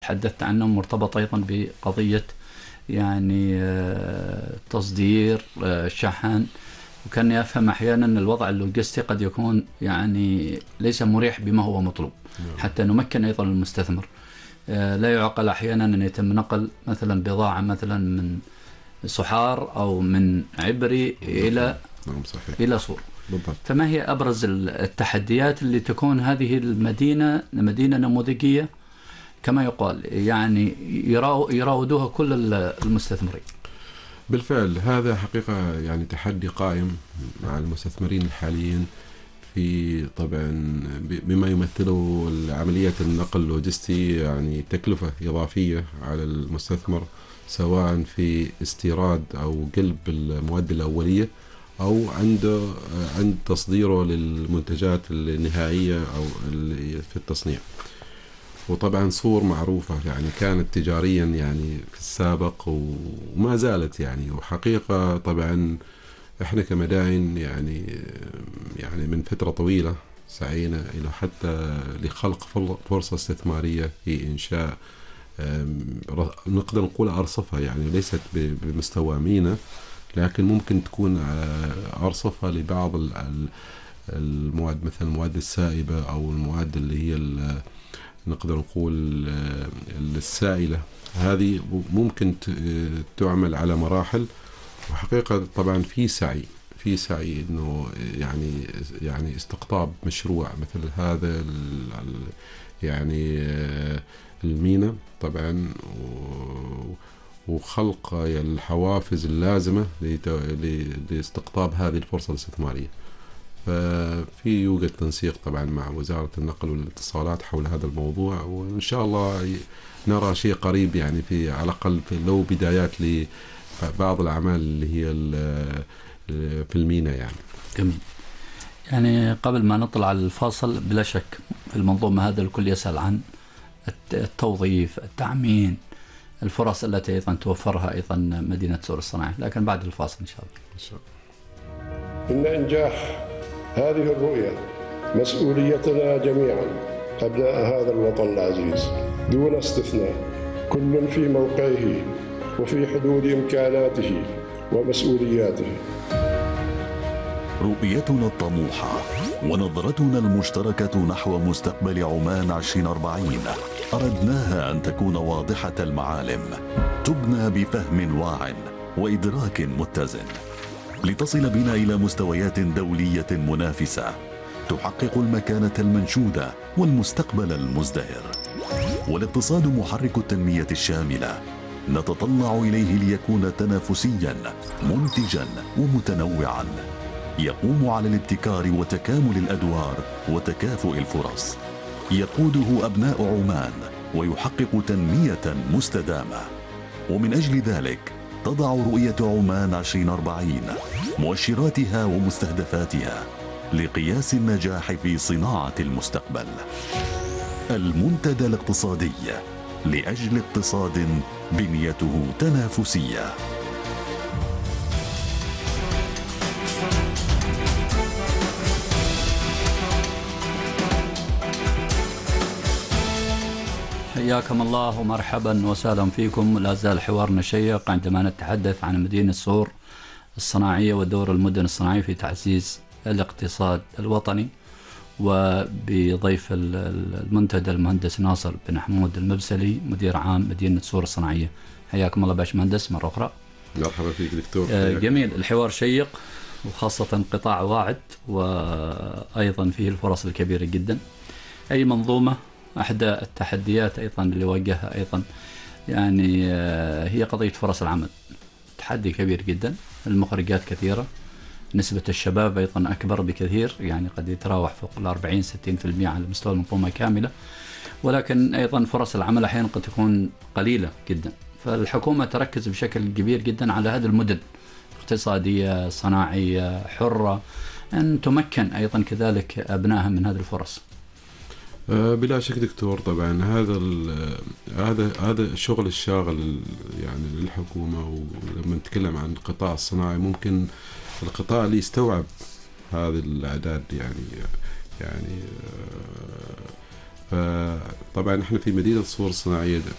تحدثت عنه مرتبط أيضا بقضية يعني تصدير شحن. وكان أفهم أحيانا الوضع اللوجستي قد يكون يعني ليس مريح بما هو مطلوب حتى نمكن أيضا المستثمر. لا يعقل أحيانا أن يتم نقل مثلا بضاعة مثلا من صحار أو من عبري إلى صور. فما هي أبرز التحديات اللي تكون هذه المدينة مدينة نموذجية كما يقال يعني يراودوها كل المستثمرين؟ بالفعل هذا حقيقة يعني تحدي قائم مع المستثمرين الحاليين في طبعا بما يمثله عملية النقل اللوجستي، يعني تكلفة إضافية على المستثمر سواء في استيراد أو قلب المواد الأولية أو عند تصديره للمنتجات النهائية أو في التصنيع. وطبعا صور معروفة يعني كانت تجاريا يعني في السابق وما زالت يعني، وحقيقة طبعا احنا كمدائن يعني من فترة طويلة سعينا إلى حتى لخلق فرصة استثمارية في إنشاء نقدر نقول أرصفة، يعني ليست بمستوى ميناء لكن ممكن تكون أرصفة لبعض المواد مثل المواد السائبة أو المواد اللي هي نقدر نقول السائلة. هذه ممكن تعمل على مراحل، وحقيقة طبعا في سعي انه يعني استقطاب مشروع مثل هذا يعني المينا طبعا وخلق الحوافز اللازمة لاستقطاب هذه الفرصة الاستثمارية. ففي يوجد تنسيق طبعا مع وزارة النقل والاتصالات حول هذا الموضوع، وإن شاء الله نرى شيء قريب يعني في على الأقل لو بدايات لبعض الأعمال اللي هي في الميناء يعني. جميل. يعني قبل ما نطلع على الفاصل بلا شك في المنظومة هذا الكل يسأل عن التوظيف، التعمين، الفرص التي أيضا توفرها أيضا مدينة سور الصناعي، لكن بعد الفاصل إن شاء الله. إن شاء الله. إن إنجاح هذه الرؤية مسؤوليتنا جميعا أبناء هذا الوطن العزيز دون استثناء، كل في موقعه وفي حدود إمكاناته ومسؤولياته. رؤيتنا الطموحة ونظرتنا المشتركة نحو مستقبل عمان 2040 أردناها أن تكون واضحة المعالم، تبنى بفهم واع وإدراك متزن، لتصل بنا إلى مستويات دولية منافسة تحقق المكانة المنشودة والمستقبل المزدهر. والاقتصاد محرك التنمية الشاملة نتطلع إليه ليكون تنافسيا منتجا ومتنوعا، يقوم على الابتكار وتكامل الأدوار وتكافؤ الفرص، يقوده أبناء عمان ويحقق تنمية مستدامة. ومن أجل ذلك تضع رؤية عمان 2040 مؤشراتها ومستهدفاتها لقياس النجاح في صناعة المستقبل. المنتدى الاقتصادي لأجل اقتصاد بنيته تنافسية. حياكم الله ومرحبا وسهلا فيكم. لا زال حوارنا شيق عندما نتحدث عن مدينة سور الصناعية ودور المدن الصناعية في تعزيز الاقتصاد الوطني، وبضيف المنتدى المهندس ناصر بن حمود المبسلي مدير عام مدينة سور الصناعية. حياكم الله باشمهندس مرة أخرى. مرحبا فيك دكتور. جميل، الحوار شيق وخاصة قطاع واعد وأيضا فيه الفرص الكبيرة جدا. أي منظومة أحدى التحديات أيضا اللي واجهها أيضا يعني هي قضية فرص العمل، تحدي كبير جدا، المخرجات كثيرة، نسبة الشباب أيضا أكبر بكثير، يعني قد يتراوح فوق 40-60% على مستوى المنظومة كاملة، ولكن أيضا فرص العمل أحيانا قد تكون قليلة جدا. فالحكومة تركز بشكل كبير جدا على هذه المدن اقتصادية صناعية حرة أن تمكن أيضا كذلك أبنائها من هذه الفرص. بلا شك دكتور، طبعا هذا الشغل الشاغل يعني للحكومة. ولما نتكلم عن القطاع الصناعي ممكن القطاع اللي يستوعب هذه الأعداد يعني فطبعا احنا في مدينة الصور الصناعية